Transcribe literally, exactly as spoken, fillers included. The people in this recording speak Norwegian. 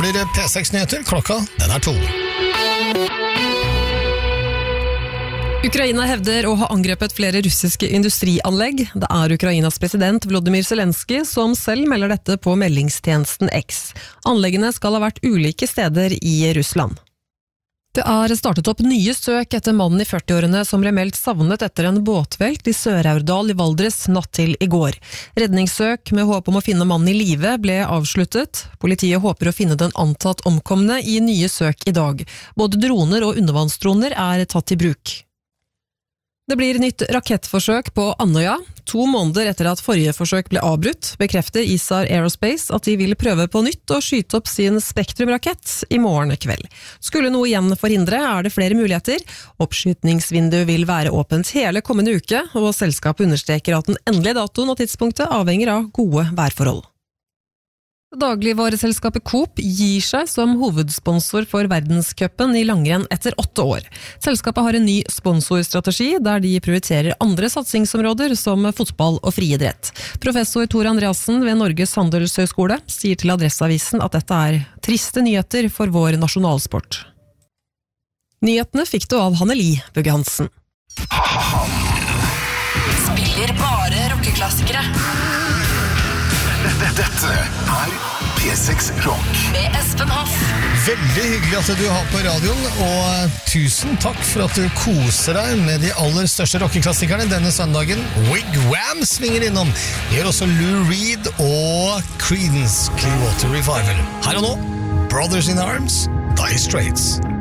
blir det P seks Nyheter. Klokka, den er to. Ukraina hevder å ha angrepet flere russiske industrianlegg. Det er Ukrainas president Volodymyr Zelensky som selv melder dette på meldingstjenesten X. Anleggene skal ha vært ulike steder i Russland. Det er startet opp nye søk etter mannen i førtiårene som ble meldt savnet etter en båtvelt i Sør-Aurdal i Valdres natt til i går. Redningssøk med håp om å finne mannen i live ble avsluttet. Politiet håper å finne den antatt omkomne i nye søk i dag. Både droner og undervannsdroner er tatt i bruk. Det blir nytt rakettforsøk på Andøya. To måneder etter at forrige forsøk ble avbrutt, bekrefter Isar Aerospace at de vil prøve på nytt å skyte opp sin Spektrum-rakett i morgen kveld. Skulle noe igjen forhindre, er det flere muligheter. Oppskytningsvinduet vil være åpent hele kommende uke, og selskapet understreker at den endelige datoen og tidspunktet avhenger av gode værforhold. Dagligvareselskapet Coop gir seg som hovedsponsor for verdenscupen i langrenn etter åtte år. Selskapet har en ny sponsorstrategi der de prioriterer andre satsingsområder som fotball og friidrett. Professor Tor Andreassen ved Norges Handelshøyskole sier til Adresseavisen at dette er triste nyheter for vår nasjonalsport. Nyhetene fikk du av Hanneli Bugge Hansen. Spiller bare rockeklassikere. Dette er P seks Rock med Espen Hoff. Veldig hyggelig at du har på radioen, og tusen takk for at du koser deg med de aller største rockeklassikerne denne søndagen. Wigwam svinger innom. Det gjør også Lou Reed og Creedence Clearwater Revival. Her og nå, Brothers in Arms, Dire Straits.